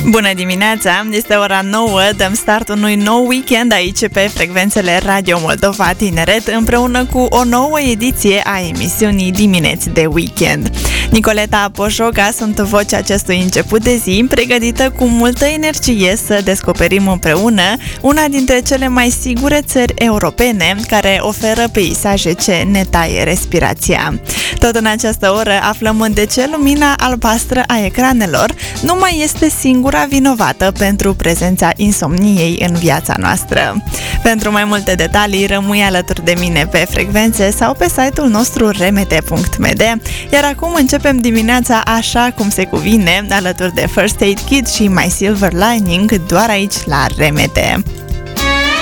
Bună dimineața! Este ora 9, dăm start unui nou weekend aici pe frecvențele Radio Moldova Tineret împreună cu o nouă ediție a emisiunii Dimineți de Weekend. Nicoleta Poșoga sunt vocea acestui început de zi, pregătită cu multă energie să descoperim împreună una dintre cele mai sigure țări europene care oferă peisaje ce ne taie respirația. Tot în această oră aflăm de ce lumina albastră a ecranelor nu mai este singura vinovată pentru prezența insomniei în viața noastră. Pentru mai multe detalii rămâi alături de mine pe frecvențe sau pe site-ul nostru rmt.md, iar acum începem dimineața așa cum se cuvine, alături de First Aid Kit și My Silver Lining, doar aici la RMT.